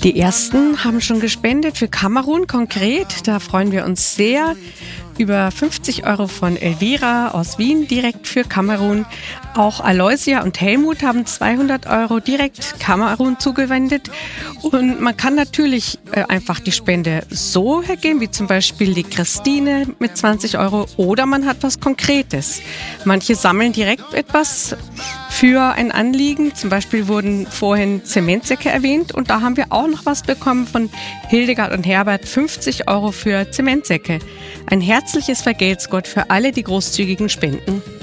Die ersten haben schon gespendet für Kamerun konkret. Da freuen wir uns sehr. Über 50 € von Elvira aus Wien direkt für Kamerun. Auch Aloysia und Helmut haben 200 € direkt Kamerun zugewendet. Und man kann natürlich einfach die Spende so hergeben, wie zum Beispiel die Christine mit 20 €, oder man hat was Konkretes. Manche sammeln direkt etwas für ein Anliegen. Zum Beispiel wurden vorhin Zementsäcke erwähnt und da haben wir auch noch was bekommen von Hildegard und Herbert, 50 € für Zementsäcke. Ein herzliches Vergelt's Gott für alle, die großzügigen spenden.